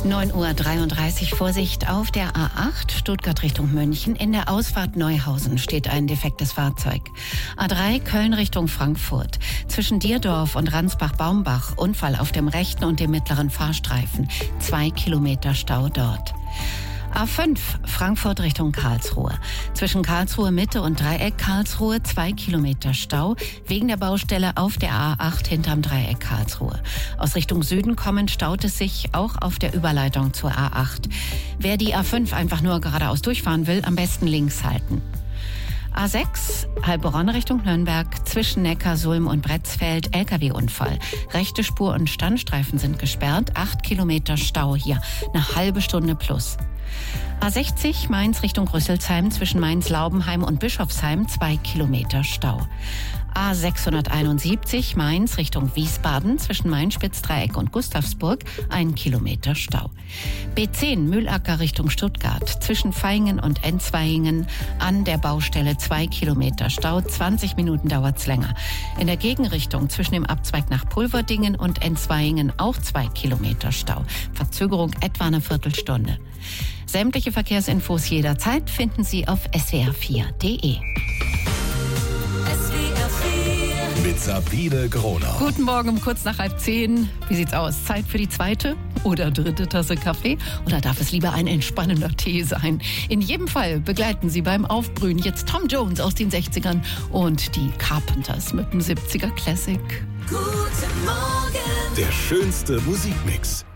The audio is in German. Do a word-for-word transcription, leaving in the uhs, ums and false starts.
neun Uhr dreiunddreißig, Vorsicht auf der A acht, Stuttgart Richtung München. In der Ausfahrt Neuhausen steht ein defektes Fahrzeug. A drei, Köln Richtung Frankfurt. Zwischen Dierdorf und Ransbach-Baumbach, Unfall auf dem rechten und dem mittleren Fahrstreifen. Zwei Kilometer Stau dort. A fünf, Frankfurt Richtung Karlsruhe. Zwischen Karlsruhe Mitte und Dreieck Karlsruhe zwei Kilometer Stau wegen der Baustelle auf der A acht hinterm Dreieck Karlsruhe. Aus Richtung Süden kommend staut es sich auch auf der Überleitung zur A acht. Wer die A fünf einfach nur geradeaus durchfahren will, am besten links halten. A sechs, Heilbronn Richtung Nürnberg, zwischen Neckarsulm und Bretzfeld, L K W-Unfall. Rechte Spur und Standstreifen sind gesperrt, acht Kilometer Stau hier, eine halbe Stunde plus. A sechzig, Mainz Richtung Rüsselsheim, zwischen Mainz-Laubenheim und Bischofsheim, zwei Kilometer Stau. A sechshunderteinundsiebzig, Mainz Richtung Wiesbaden, zwischen Main-Spitzdreieck und Gustavsburg, ein Kilometer Stau. B zehn, Mühlacker Richtung Stuttgart, zwischen Vaihingen und Enzweiingen an der Baustelle zwei Kilometer Stau, zwanzig Minuten dauert's länger. In der Gegenrichtung zwischen dem Abzweig nach Pulverdingen und Enzweiingen auch zwei Kilometer Stau. Verzögerung etwa eine Viertelstunde. Sämtliche Verkehrsinfos jederzeit finden Sie auf s w r vier punkt d e. Mit Sabine Groner. Guten Morgen um kurz nach halb zehn. Wie sieht's aus? Zeit für die zweite oder dritte Tasse Kaffee? Oder darf es lieber ein entspannender Tee sein? In jedem Fall begleiten Sie beim Aufbrühen jetzt Tom Jones aus den sechzigern und die Carpenters mit dem siebziger Classic. Guten Morgen. Der schönste Musikmix.